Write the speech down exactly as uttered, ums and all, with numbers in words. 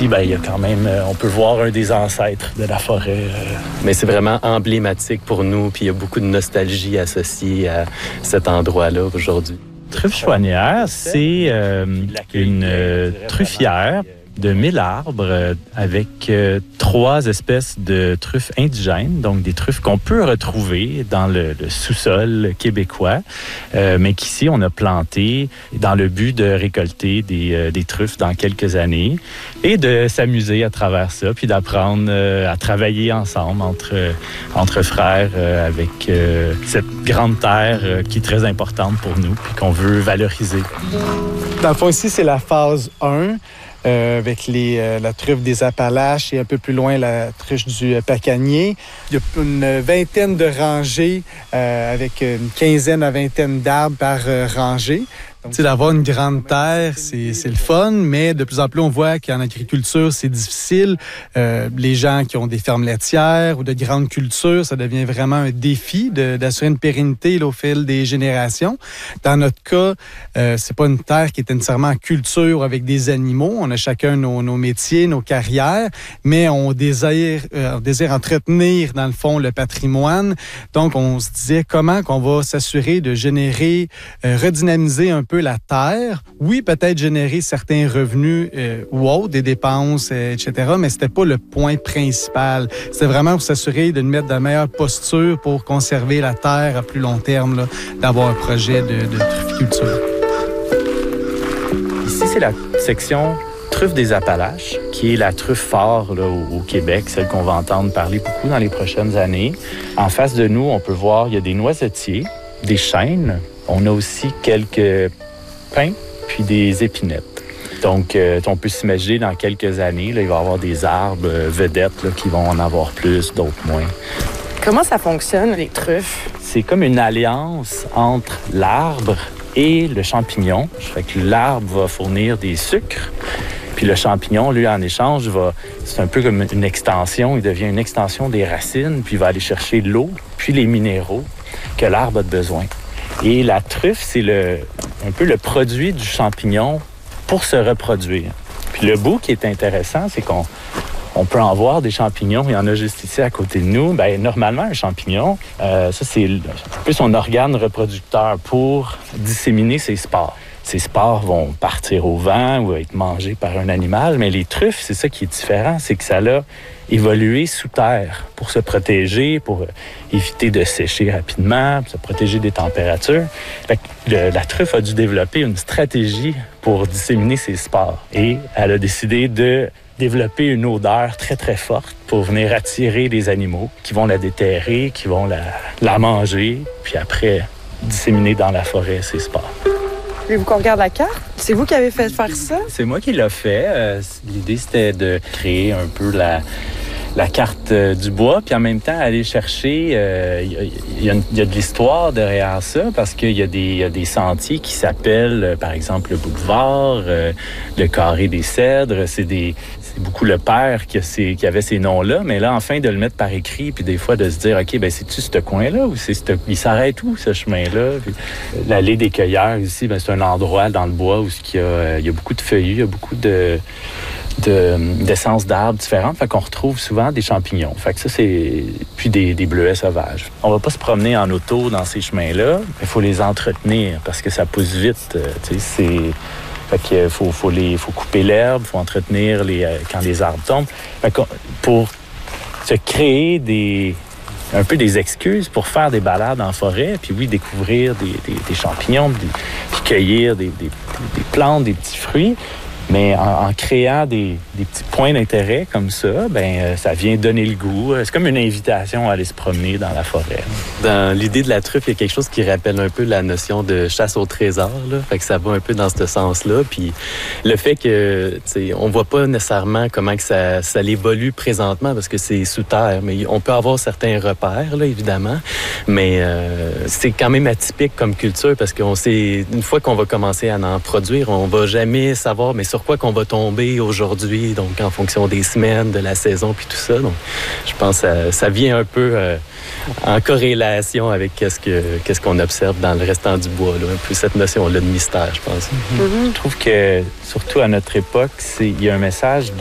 ici, ben, il y a quand même, euh, on peut voir un des ancêtres de la forêt. Euh. Mais c'est vraiment emblématique pour nous, puis il y a beaucoup de nostalgie associée à cet endroit-là aujourd'hui. Truffe chouanière, c'est euh, une euh, truffière de mille arbres euh, avec euh, trois espèces de truffes indigènes, donc des truffes qu'on peut retrouver dans le, le sous-sol québécois, euh, mais qu'ici on a planté dans le but de récolter des, euh, des truffes dans quelques années et de s'amuser à travers ça, puis d'apprendre euh, à travailler ensemble entre, euh, entre frères euh, avec euh, cette grande terre euh, qui est très importante pour nous puis qu'on veut valoriser. Dans le fond, ici, c'est la phase un. Euh, avec les, euh, la truffe des Appalaches et un peu plus loin la truffe du euh, Pacanier. Il y a une vingtaine de rangées euh, avec une quinzaine à vingtaine d'arbres par euh, rangée. Tu sais, d'avoir une grande terre, c'est, c'est le fun, mais de plus en plus, on voit qu'en agriculture, c'est difficile. Euh, les gens qui ont des fermes laitières ou de grandes cultures, ça devient vraiment un défi de, d'assurer une pérennité là, au fil des générations. Dans notre cas, euh, c'est pas une terre qui est nécessairement en culture avec des animaux. On a chacun nos, nos métiers, nos carrières, mais on désire, euh, on désire entretenir, dans le fond, le patrimoine. Donc, on se disait comment qu'on va s'assurer de générer, euh, redynamiser un peu la terre. Oui, peut-être générer certains revenus euh, ou autres, des dépenses, euh, et cetera, mais c'était pas le point principal. C'était vraiment pour s'assurer de nous mettre dans la meilleure posture pour conserver la terre à plus long terme, là, d'avoir un projet de, de trufficulture. Ici, c'est la section truffe des Appalaches, qui est la truffe phare là, au, au Québec, celle qu'on va entendre parler beaucoup dans les prochaines années. En face de nous, on peut voir, il y a des noisetiers, des chênes. On a aussi quelques pins, puis des épinettes. Donc, euh, on peut s'imaginer dans quelques années, là, il va y avoir des arbres euh, vedettes là, qui vont en avoir plus, d'autres moins. Comment ça fonctionne, les truffes? C'est comme une alliance entre l'arbre et le champignon. Fait que l'arbre va fournir des sucres, puis le champignon, lui, en échange, va, c'est un peu comme une extension. Il devient une extension des racines, puis il va aller chercher l'eau, puis les minéraux que l'arbre a besoin. Et la truffe, c'est le, un peu le produit du champignon pour se reproduire. Puis le bout qui est intéressant, c'est qu'on on peut en voir des champignons. Il y en a juste ici à côté de nous. Bien, normalement, un champignon, euh, ça, c'est un peu son organe reproducteur pour disséminer ses spores. Ces spores vont partir au vent ou être mangés par un animal, mais les truffes, c'est ça qui est différent, c'est que ça a évolué sous terre pour se protéger, pour éviter de sécher rapidement, pour se protéger des températures. Fait que le, la truffe a dû développer une stratégie pour disséminer ses spores et elle a décidé de développer une odeur très, très forte pour venir attirer des animaux qui vont la déterrer, qui vont la, la manger, puis après disséminer dans la forêt ses spores. Voulez-vous qu'on regarde la carte? C'est vous qui avez fait faire ça? C'est moi qui l'ai fait. Euh, l'idée, c'était de créer un peu la, la carte euh, du bois, puis en même temps, aller chercher... Il euh, y, y, y a de l'histoire derrière ça, parce qu'il y, y a des sentiers qui s'appellent, euh, par exemple, le boulevard, euh, le carré des cèdres. C'est des... C'est beaucoup le père qui, a ces, qui avait ces noms-là, mais là, enfin, de le mettre par écrit, puis des fois de se dire, OK, ben c'est-tu ce coin-là ou c'est ce... il s'arrête où, ce chemin-là? Puis, l'allée des cueilleurs, ici, ben, c'est un endroit dans le bois où il y a, il y a beaucoup de feuillus, il y a beaucoup de, de, d'essences d'arbres différentes, fait qu'on retrouve souvent des champignons. Fait que ça, c'est... Puis des, des bleuets sauvages. On va pas se promener en auto dans ces chemins-là, mais il faut les entretenir parce que ça pousse vite, tu sais, c'est... Fait qu'il faut, faut, les, faut couper l'herbe, il faut entretenir les, euh, quand les arbres tombent. Fait que pour se créer des, un peu des excuses pour faire des balades en forêt, puis oui, découvrir des, des, des champignons, des, puis cueillir des, des, des plantes, des petits fruits. Mais en, en créant des, des petits points d'intérêt comme ça, ben euh, ça vient donner le goût. C'est comme une invitation à aller se promener dans la forêt. Dans l'idée de la truffe, il y a quelque chose qui rappelle un peu la notion de chasse au trésor, là. Fait que ça va un peu dans ce sens-là. Puis le fait que, tu sais, on voit pas nécessairement comment que ça, ça évolue présentement parce que c'est sous terre, mais on peut avoir certains repères, là, évidemment. Mais euh, c'est quand même atypique comme culture parce qu'on sait, une fois qu'on va commencer à en produire, on va jamais savoir, mais sur quoi qu'on va tomber aujourd'hui, donc en fonction des semaines, de la saison, puis tout ça. Donc, je pense que ça, ça vient un peu euh, en corrélation avec qu'est-ce, que, qu'est-ce qu'on observe dans le restant du bois, là, un peu cette notion-là de mystère, je pense. Mm-hmm. Mm-hmm. Je trouve que, surtout à notre époque, c'est, il y a un message de